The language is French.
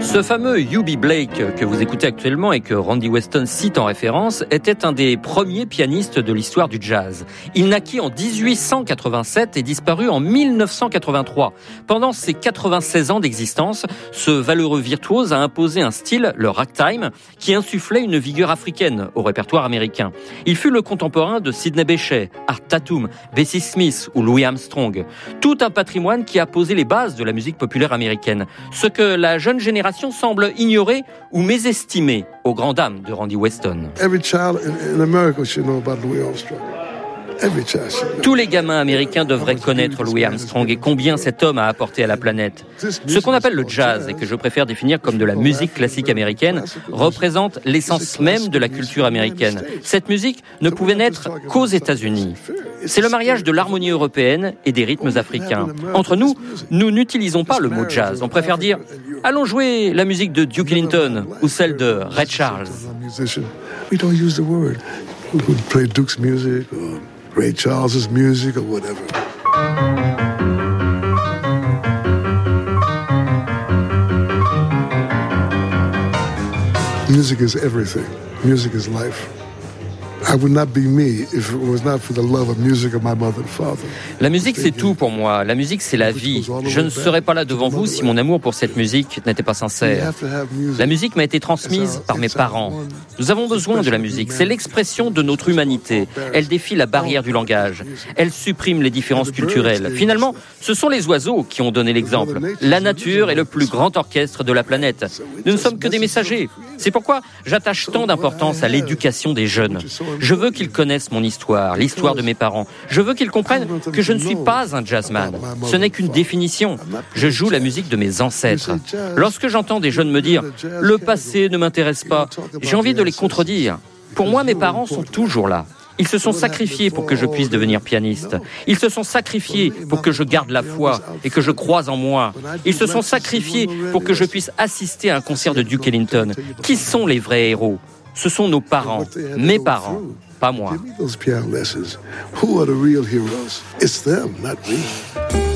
Ce fameux Eubie Blake que vous écoutez actuellement et que Randy Weston cite en référence était un des premiers pianistes de l'histoire du jazz. Il naquit en 1887 et disparut en 1983. Pendant ses 96 ans d'existence, ce valeureux virtuose a imposé un style, le ragtime, qui insufflait une vigueur africaine au répertoire américain. Il fut le contemporain de Sidney Bechet, Art Tatum, Bessie Smith ou Louis Armstrong. Tout un patrimoine qui a posé les bases de la musique populaire américaine. Ce que la jeune génération semble ignorer ou mésestimer aux grandes dames de Randy Weston. Tous les gamins américains devraient connaître Louis Armstrong et combien cet homme a apporté à la planète. Ce qu'on appelle le jazz, et que je préfère définir comme de la musique classique américaine, représente l'essence même de la culture américaine. Cette musique ne pouvait naître qu'aux États-Unis. C'est le mariage de l'harmonie européenne et des rythmes africains. Entre nous, nous n'utilisons pas le mot jazz. On préfère dire « allons jouer la musique de Duke Ellington » ou celle de Ray Charles. Ray Charles's music or whatever. Music is everything. Music is life. I would not be me if it was not for the love of music of my mother and father. La musique, c'est tout pour moi. La musique, c'est la vie. Je ne serais pas là devant vous si mon amour pour cette musique n'était pas sincère. La musique m'a été transmise par mes parents. Nous avons besoin de la musique. C'est l'expression de notre humanité. Elle défie la barrière du langage. Elle supprime les différences culturelles. Finalement, ce sont les oiseaux qui ont donné l'exemple. La nature est le plus grand orchestre de la planète. Nous ne sommes que des messagers. C'est pourquoi j'attache tant d'importance à l'éducation des jeunes. Je veux qu'ils connaissent mon histoire, l'histoire de mes parents. Je veux qu'ils comprennent que je ne suis pas un jazzman. Ce n'est qu'une définition. Je joue la musique de mes ancêtres. Lorsque j'entends des jeunes me dire « le passé ne m'intéresse pas », j'ai envie de les contredire. Pour moi, mes parents sont toujours là. Ils se sont sacrifiés pour que je puisse devenir pianiste. Ils se sont sacrifiés pour que je garde la foi et que je croise en moi. Ils se sont sacrifiés pour que je puisse assister à un concert de Duke Ellington. Qui sont les vrais héros ? Ce sont nos parents, mes parents, pas moi.